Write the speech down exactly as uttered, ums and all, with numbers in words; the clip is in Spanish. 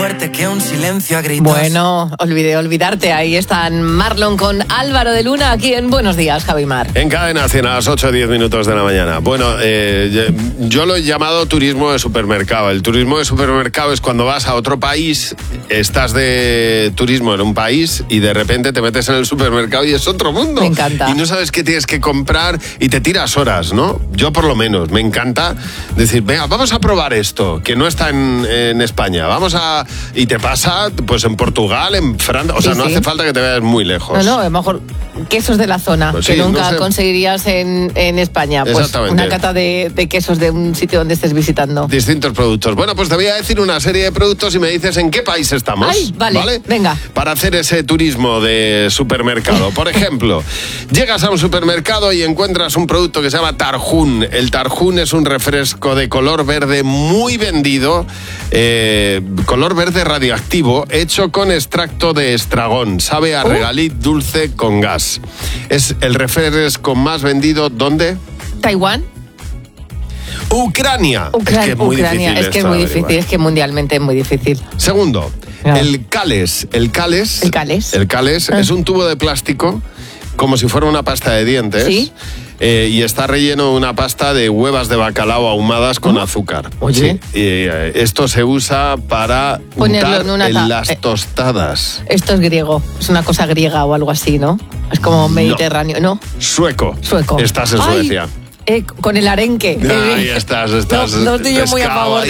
fuerte que un silencio a gritos. Bueno, olvidé olvidarte. Ahí están Marlon con Álvaro de Luna aquí en Buenos Días, Javi Mar. En Cadena cien a las ocho y diez minutos de la mañana. Bueno, eh, yo lo he llamado turismo de supermercado. El turismo de supermercado es cuando vas a otro país, estás de turismo en un país y de repente te metes en el supermercado y es otro mundo. Me encanta. Y no sabes qué tienes que comprar y te tiras horas, ¿no? Yo por lo menos, me encanta decir, venga, vamos a probar esto, que no está en, en España. Vamos a... Y te pasa, pues en Portugal, en Francia, o sea, sí, no sí. hace falta que te vayas muy lejos. No, no, a lo mejor quesos de la zona, pues sí, que nunca no sé. conseguirías en, en España. Pues una cata de, de quesos de un sitio donde estés visitando. Distintos productos. Bueno, pues te voy a decir una serie de productos y me dices en qué país estamos. Ay, vale, ¿vale? Venga. Para hacer ese turismo de supermercado. Por ejemplo, llegas a un supermercado y encuentras un producto que se llama Tarhun. El Tarhun es un refresco de color verde muy vendido, eh, color verde radioactivo, hecho con extracto de estragón. Sabe a uh. regaliz dulce con gas. Es el refresco más vendido, ¿dónde? ¿Taiwán? Ucrania. Ucrania. Es que es muy Ucrania. difícil. Es que es muy difícil, es que mundialmente es muy difícil. Segundo, no. el cales. El cales. El cales. El cales ah. es un tubo de plástico como si fuera una pasta de dientes. Sí. Eh, y está relleno de una pasta de huevas de bacalao ahumadas con ¿Oh? azúcar. Oye. Sí. Y, eh, esto se usa para ponerlo untar en, una en ta- las eh, tostadas. Esto es griego, es una cosa griega o algo así, ¿no? Es como mediterráneo, ¿no? Sueco. Sueco. Estás en Ay, Suecia. Eh, con el arenque. Ahí estás, estás. No, no estoy yo muy a favor de